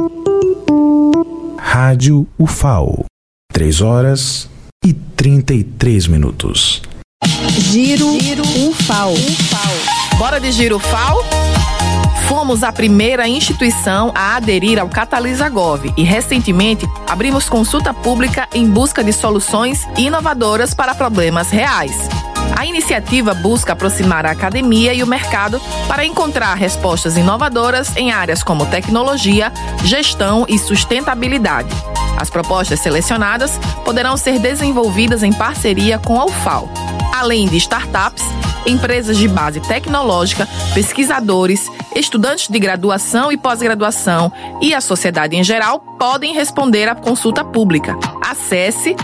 Rádio UFAO, 3h33. Giro UFAO. Bora de Giro UFAO? Fomos a primeira instituição a aderir ao Catalisa.gov e, recentemente, abrimos consulta pública em busca de soluções inovadoras para problemas reais. A iniciativa busca aproximar a academia e o mercado para encontrar respostas inovadoras em áreas como tecnologia, gestão e sustentabilidade. As propostas selecionadas poderão ser desenvolvidas em parceria com a UFAO. Além de startups, empresas de base tecnológica, pesquisadores, estudantes de graduação e pós-graduação e a sociedade em geral podem responder à consulta pública. Acesse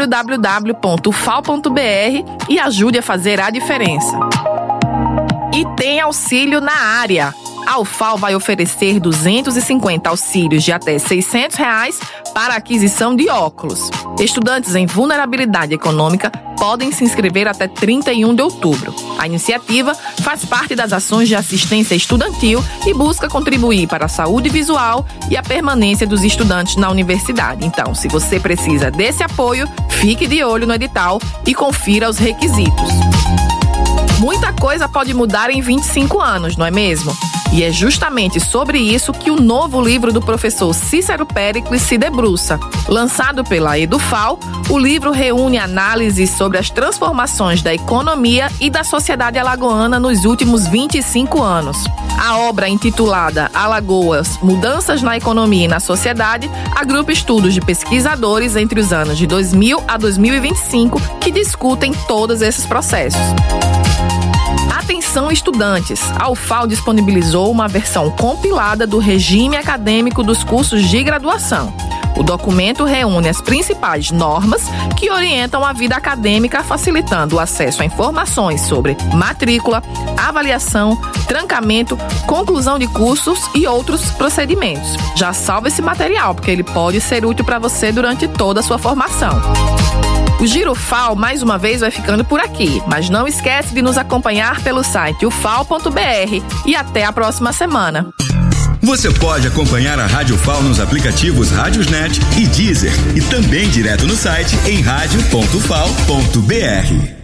www.ufao.br e ajude a fazer a diferença. E tem auxílio na área. A UFAO vai oferecer 250 auxílios de até R$600 para a aquisição de óculos. Estudantes em vulnerabilidade econômica podem se inscrever até 31 de outubro. A iniciativa faz parte das ações de assistência estudantil e busca contribuir para a saúde visual e a permanência dos estudantes na universidade. Então, se você precisa desse apoio, fique de olho no edital e confira os requisitos. Muita coisa pode mudar em 25 anos, não é mesmo? E é justamente sobre isso que o novo livro do professor Cícero Péricles se debruça. Lançado pela EduFAO, o livro reúne análises sobre as transformações da economia e da sociedade alagoana nos últimos 25 anos. A obra, intitulada Alagoas, Mudanças na Economia e na Sociedade, agrupa estudos de pesquisadores entre os anos de 2000 a 2025 que discutem todos esses processos. Atenção, estudantes! A UFAO disponibilizou uma versão compilada do regime acadêmico dos cursos de graduação. O documento reúne as principais normas que orientam a vida acadêmica, facilitando o acesso a informações sobre matrícula, avaliação, trancamento, conclusão de cursos e outros procedimentos. Já salva esse material, porque ele pode ser útil para você durante toda a sua formação. O Giro UFAO, mais uma vez, vai ficando por aqui, mas não esquece de nos acompanhar pelo site ufao.br e até a próxima semana. Você pode acompanhar a Rádio UFAO nos aplicativos Rádiosnet e Deezer e também direto no site em radio.ufao.br.